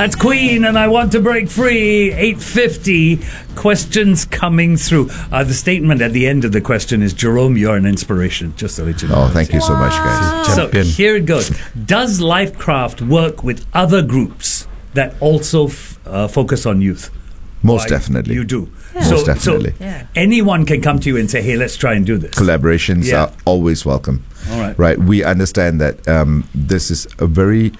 That's Queen, and I Want to Break Free. 8:50. Questions coming through. The statement at the end of the question is, Jerome, you're an inspiration. Just so that you know. Oh, thank you so much, guys. So here it goes. Does Lifecraft work with other groups that also focus on youth? Most definitely. You do. Yeah. Most definitely. So anyone can come to you and say, hey, let's try and do this. Collaborations are always welcome. All right. Right. We understand that this is a very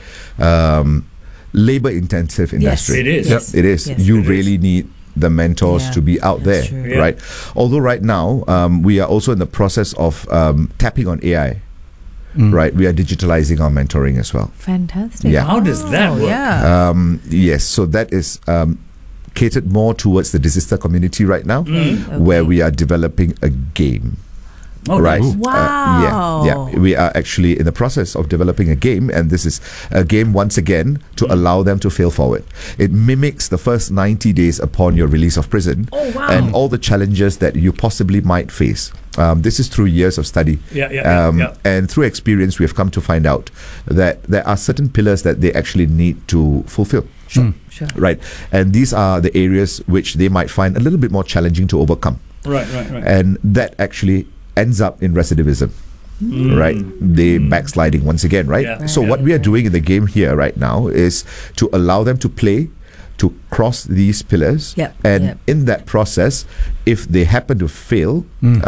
labor-intensive industry. It is. Yes. It is. Yes. You really need the mentors to be out there, true. right? Although right now we are also in the process of tapping on AI. Right, we are digitalizing our mentoring as well. Fantastic. Yeah. How does that work? Yeah. Yes, so that is catered more towards the desistor community right now, where we are developing a game. Oh, right. nice. Wow. Yeah. We are actually in the process of developing a game, and this is a game once again to allow them to fail forward. It mimics the first 90 days upon your release of prison and all the challenges that you possibly might face. This is through years of study. And through experience, we have come to find out that there are certain pillars that they actually need to fulfill. Sure. Right. And these are the areas which they might find a little bit more challenging to overcome. Right. And that actually ends up in recidivism, right? They backsliding once again, right? So what we are doing in the game here right now is to allow them to play, to cross these pillars, and in that process, if they happen to fail,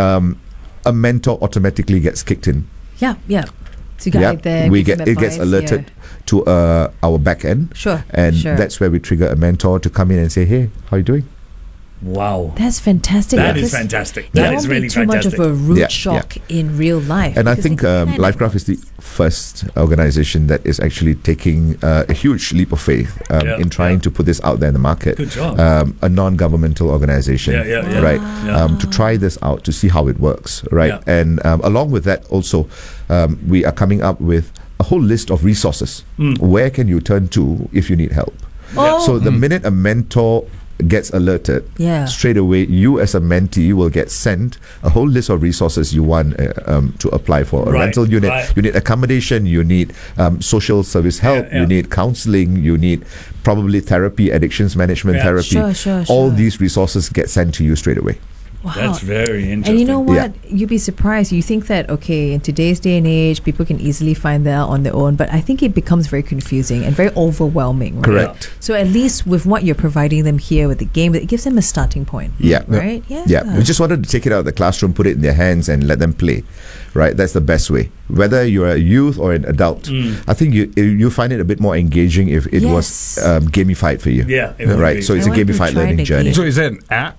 a mentor automatically gets kicked in. So you got there, it gets alerted to our back end, and that's where we trigger a mentor to come in and say, hey, how are you doing? Wow. That's fantastic. That is fantastic. That is really too fantastic. much of a root shock in real life. And I think Lifecraft is the first organization that is actually taking a huge leap of faith in trying to put this out there in the market. Good job. A non-governmental organization, right? To try this out, to see how it works, right? And along with that also, we are coming up with a whole list of resources. Where can you turn to if you need help? So the minute a mentor gets alerted, straight away you as a mentee will get sent a whole list of resources you want to apply for. A rental unit, you need accommodation, you need social service help, you need counseling, you need probably therapy, addictions management therapy. All these resources get sent to you straight away. Wow. That's very interesting. And you know what? You'd be surprised. You think that, okay, in today's day and age, people can easily find that on their own, but I think it becomes very confusing and very overwhelming. Right? Correct. So at least with what you're providing them here with the game, it gives them a starting point. Right? We just wanted to take it out of the classroom, put it in their hands and let them play. Right? That's the best way. Whether you're a youth or an adult, I think you find it a bit more engaging if it was gamified for you. Right? So it's a gamified learning journey. So is it an app?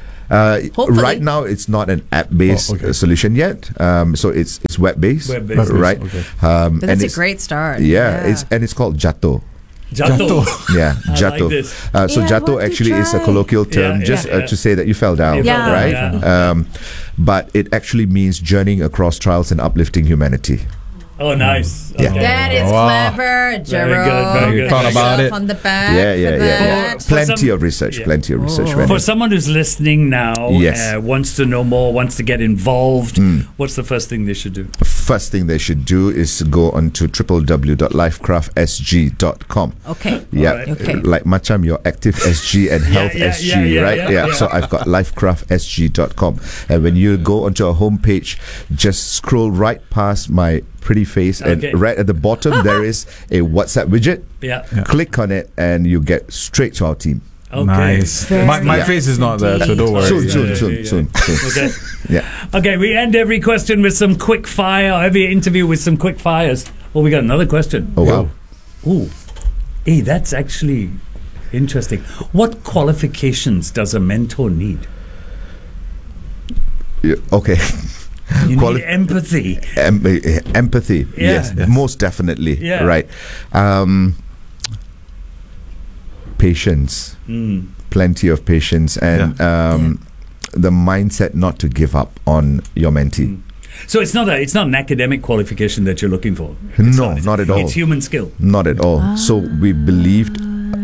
Right now, it's not an app-based solution yet. So it's web-based, right? But that's a great start. It's called Jatuh. Jatuh. Jatuh. Like so Jatuh actually is a colloquial term to say that you fell down, right? But it actually means journeying across trials and uplifting humanity. Oh, nice. Okay. That is clever, Jerome. Very good. Thought about it. On the back. Plenty of research. For someone who's listening now, wants to know more, wants to get involved, what's the first thing they should do? First thing they should do is go on to www.lifecraftsg.com. Okay. Like Macham, your Active SG and Health SG, right? So I've got lifecraftsg.com. And when you go onto our homepage, just scroll right past my pretty face, and right at the bottom there is a WhatsApp widget. Click on it and you get straight to our team. Nice. My face is not there, so don't worry. Soon. Okay, we end every question with some quick fire, every interview with some quick fires. We got another question. Oh, wow. Ooh. Hey, that's actually interesting. What qualifications does a mentor need? Okay. You need empathy. Empathy, yes, most definitely. Right. Patience, plenty of patience, and the mindset not to give up on your mentee. So it's not an academic qualification that you're looking for. Not at all. It's human skill. Not at all. So we believe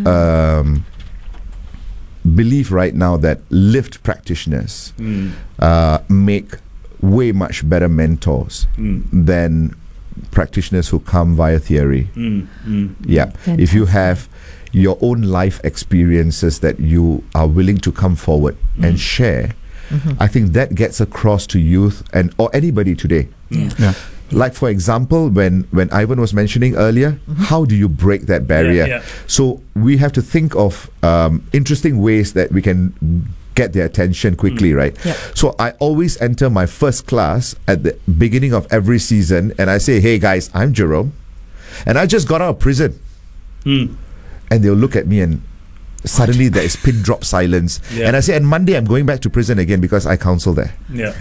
right now that lived practitioners make way much better mentors than practitioners who come via theory. Yeah. Fantastic. If you have your own life experiences that you are willing to come forward and share, I think that gets across to youth and or anybody today. Yeah. Like, for example, when Ivan was mentioning earlier, how do you break that barrier? So we have to think of interesting ways that we can get their attention quickly, right? So I always enter my first class at the beginning of every season and I say, hey guys, I'm Jerome and I just got out of prison. And they'll look at me and suddenly there is pin drop silence. And I say, and Monday I'm going back to prison again because I counsel there.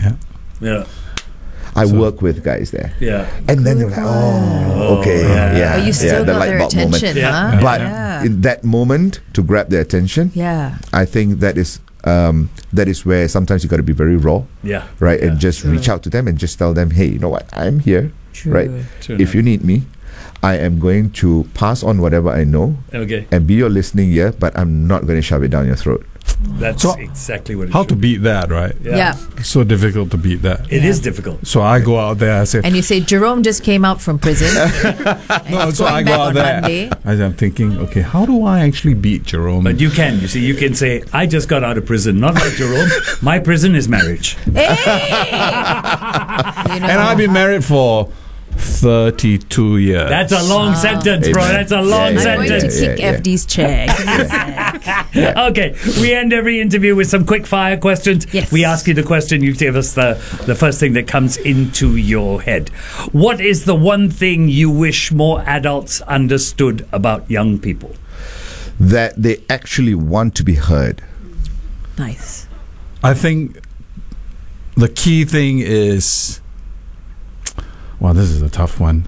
I work with guys there. And then they're like, oh, okay. Oh, you still got their attention, huh? But in that moment, to grab their attention, I think that is where sometimes you got to be very raw, right? And just reach out to them and just tell them, hey, you know what? I'm here, right? If you need me, I am going to pass on whatever I know and be your listening ear, but I'm not going to shove it down your throat. That's exactly what it is. How to beat that, right? It's so difficult to beat that. It is difficult. So I go out there, I say... And you say, Jerome just came out from prison. No, so I go out there. I'm thinking, okay, how do I actually beat Jerome? But you can. You see, you can say, I just got out of prison. Not like Jerome. My prison is marriage. Hey! And I've been married for 32 years. That's a long sentence, bro. That's a long sentence. I'm going to kick FD's chair. Okay, we end every interview with some quick fire questions. We ask you the question, you give us the first thing that comes into your head. What is the one thing you wish more adults understood about young people? That they actually want to be heard. Nice. I think the key thing is... Wow, this is a tough one.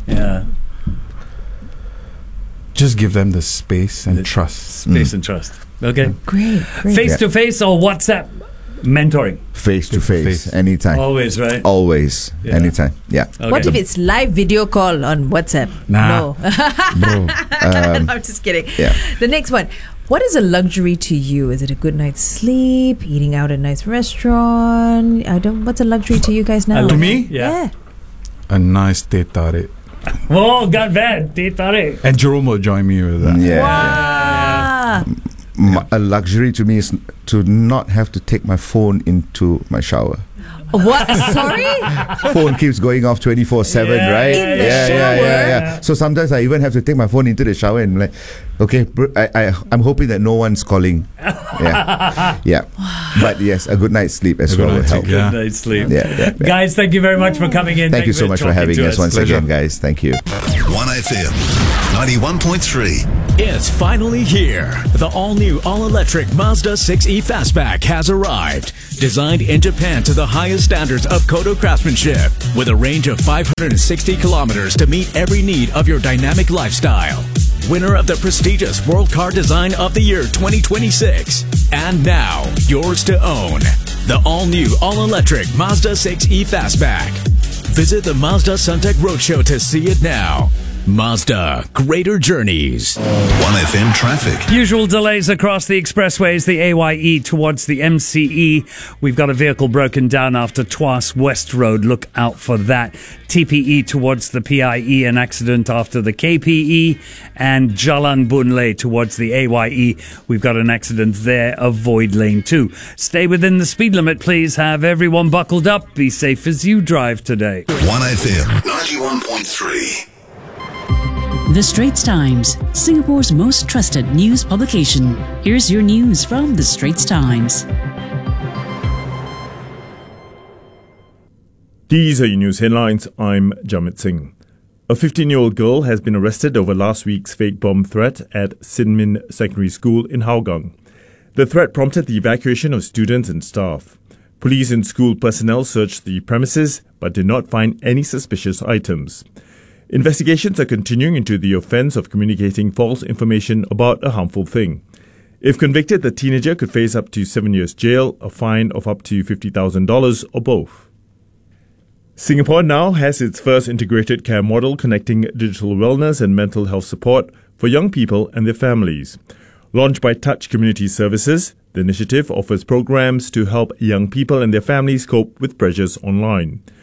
Just give them the space and trust. Space and trust. Okay. Great. Face to face or WhatsApp mentoring? Face to face, anytime. Always, right? Always, anytime. Okay. What if it's live video call on WhatsApp? Nah. No. I'm just kidding. The next one. What is a luxury to you? Is it a good night's sleep? Eating out at a nice restaurant? What's a luxury to you guys now? To me? Yeah. A nice teh tarik. Oh, got bad. Teh tarik. And Jerome will join me with that. Wow. A luxury to me is to not have to take my phone into my shower. What? Sorry? Phone keeps going off 24/7, right? In the shower? So sometimes I even have to take my phone into the shower and like, okay, I'm hoping that no one's calling. But yes, a good night's sleep as well will help. Good night's sleep. Guys, thank you very much for coming in. Thank you so much for having us once again, guys. Thank you. 1FM 91.3. It's finally here. The all-new, all-electric Mazda 6e Fastback has arrived. Designed in Japan to the highest standards of Kodo craftsmanship, with a range of 560 kilometers to meet every need of your dynamic lifestyle. Winner of the prestigious World Car Design of the Year 2026. And now, yours to own. The all-new, all-electric Mazda 6e Fastback. Visit the Mazda Suntec Roadshow to see it now. Mazda, greater journeys. 1FM traffic. Usual delays across the expressways, the AYE towards the MCE. We've got a vehicle broken down after Tuas West Road. Look out for that. TPE towards the PIE, an accident after the KPE. And Jalan Boon towards the AYE. We've got an accident there. Avoid lane 2. Stay within the speed limit, please. Have everyone buckled up. Be safe as you drive today. 1FM 91.3. The Straits Times, Singapore's most trusted news publication. Here's your news from The Straits Times. These are your news headlines. I'm Jamit Singh. A 15-year-old girl has been arrested over last week's fake bomb threat at Sin Min Secondary School in Hougang. The threat prompted the evacuation of students and staff. Police and school personnel searched the premises but did not find any suspicious items. Investigations are continuing into the offence of communicating false information about a harmful thing. If convicted, the teenager could face up to 7 years jail, a fine of up to $50,000 or both. Singapore now has its first integrated care model connecting digital wellness and mental health support for young people and their families. Launched by Touch Community Services, the initiative offers programs to help young people and their families cope with pressures online.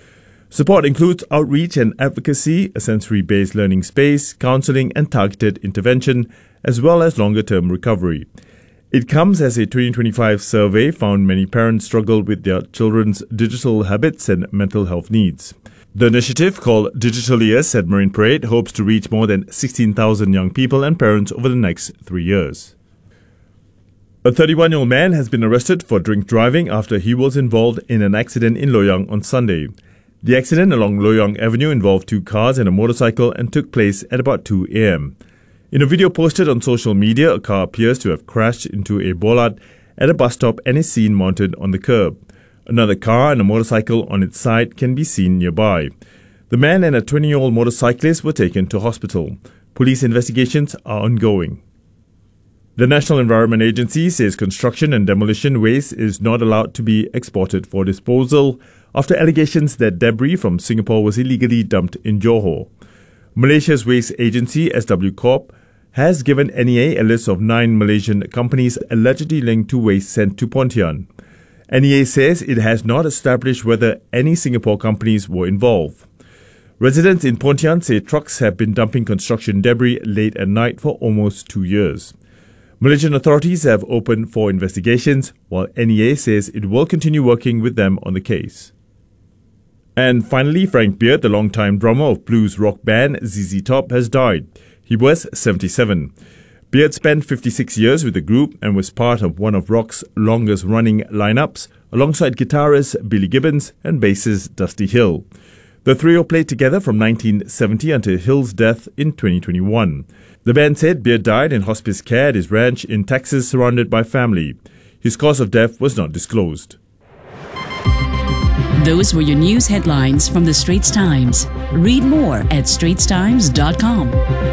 Support includes outreach and advocacy, a sensory-based learning space, counseling and targeted intervention, as well as longer-term recovery. It comes as a 2025 survey found many parents struggle with their children's digital habits and mental health needs. The initiative, called Digital Ears at Marine Parade, hopes to reach more than 16,000 young people and parents over the next 3 years. A 31-year-old man has been arrested for drink driving after he was involved in an accident in Loyang on Sunday. The accident along Loyang Avenue involved 2 cars and a motorcycle and took place at about 2 a.m. In a video posted on social media, a car appears to have crashed into a bollard at a bus stop and is seen mounted on the curb. Another car and a motorcycle on its side can be seen nearby. The man and a 20-year-old motorcyclist were taken to hospital. Police investigations are ongoing. The National Environment Agency says construction and demolition waste is not allowed to be exported for disposal after allegations that debris from Singapore was illegally dumped in Johor. Malaysia's waste agency, SW Corp, has given NEA a list of 9 Malaysian companies allegedly linked to waste sent to Pontian. NEA says it has not established whether any Singapore companies were involved. Residents in Pontian say trucks have been dumping construction debris late at night for almost 2 years. Malaysian authorities have opened 4 investigations, while NEA says it will continue working with them on the case. And finally, Frank Beard, the longtime drummer of blues rock band ZZ Top, has died. He was 77. Beard spent 56 years with the group and was part of one of rock's longest-running lineups, alongside guitarist Billy Gibbons and bassist Dusty Hill. The trio played together from 1970 until Hill's death in 2021. The band said Beard died in hospice care at his ranch in Texas, surrounded by family. His cause of death was not disclosed. Those were your news headlines from the Straits Times. Read more at straitstimes.com.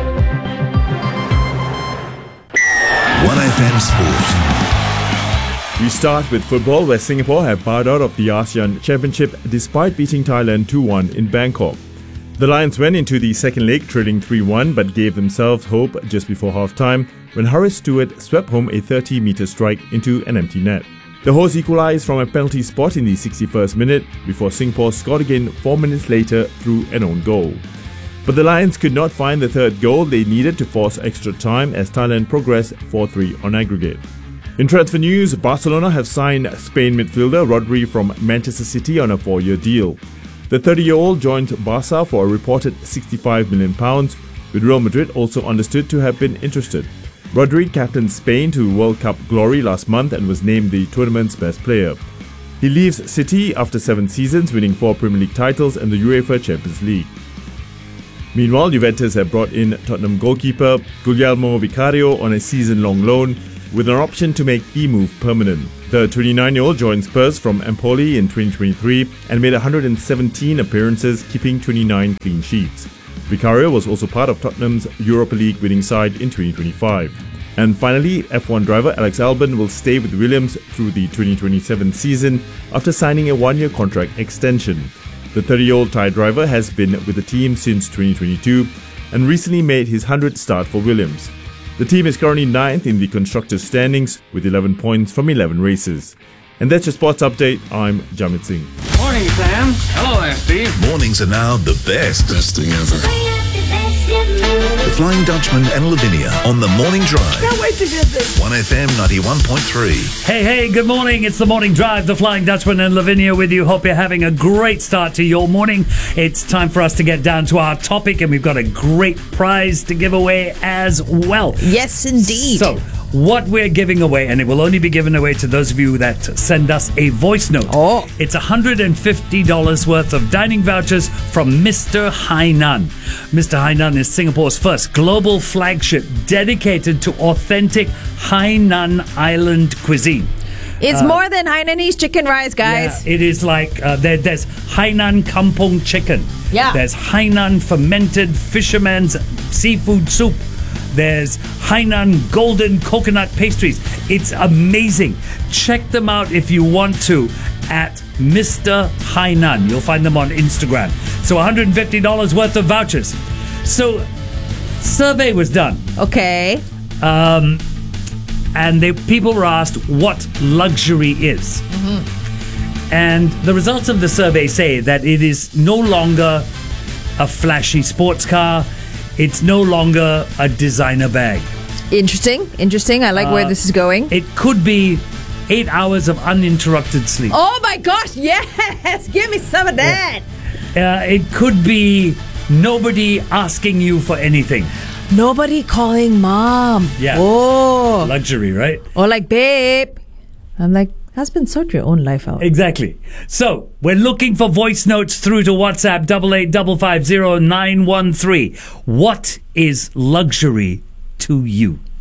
1FM Sport. We start with football, where Singapore have bowed out of the ASEAN Championship despite beating Thailand 2-1 in Bangkok. The Lions went into the second leg trailing 3-1 but gave themselves hope just before half-time when Horace Stewart swept home a 30-metre strike into an empty net. The hosts equalised from a penalty spot in the 61st minute before Singapore scored again 4 minutes later through an own goal. But the Lions could not find the third goal they needed to force extra time as Thailand progressed 4-3 on aggregate. In transfer news, Barcelona have signed Spain midfielder Rodri from Manchester City on a 4-year deal. The 30-year-old joined Barca for a reported £65 million, with Real Madrid also understood to have been interested. Rodri captained Spain to World Cup glory last month and was named the tournament's best player. He leaves City after 7 seasons, winning 4 Premier League titles and the UEFA Champions League. Meanwhile, Juventus have brought in Tottenham goalkeeper Guglielmo Vicario on a season-long loan, with an option to make the move permanent. The 29-year-old joined Spurs from Empoli in 2023 and made 117 appearances, keeping 29 clean sheets. Vicario was also part of Tottenham's Europa League winning side in 2025. And finally, F1 driver Alex Albon will stay with Williams through the 2027 season after signing a 1-year contract extension. The 30-year-old Thai driver has been with the team since 2022 and recently made his 100th start for Williams. The team is currently 9th in the constructors' standings with 11 points from 11 races. And that's your sports update. I'm Jamit Singh. Morning, Sam. Hello there, Steve. Mornings are now the best. Best thing ever. The Flying Dutchman and Lavinia on the Morning Drive. Can't wait to get this. 1FM 91.3. Hey, good morning. It's the Morning Drive, the Flying Dutchman and Lavinia with you. Hope you're having a great start to your morning. It's time for us to get down to our topic, and we've got a great prize to give away as well. Yes, indeed. So, what we're giving away, and it will only be given away to those of you that send us a voice note. Oh. It's $150 worth of dining vouchers from Mr. Hainan. Mr. Hainan is Singapore's first global flagship dedicated to authentic Hainan Island cuisine. It's more than Hainanese chicken rice, guys. Yeah, it is like there's Hainan kampung chicken. Yeah. There's Hainan fermented fisherman's seafood soup. There's Hainan golden coconut pastries. It's amazing. Check them out if you want to at Mr. Hainan. You'll find them on Instagram. So $150 worth of vouchers. So survey was done. Okay. And people were asked what luxury is. And the results of the survey say that it is no longer a flashy sports car. It's no longer a designer bag. Interesting. I like where this is going. It could be 8 hours of uninterrupted sleep. Oh my gosh, yes! Give me some of that. It could be nobody asking you for anything. Nobody calling mom. Yeah. Oh. Luxury, right? Or like, babe. I'm like, husband, sort your own life out. Exactly. So, we're looking for voice notes through to WhatsApp 88550913. What is luxury to you?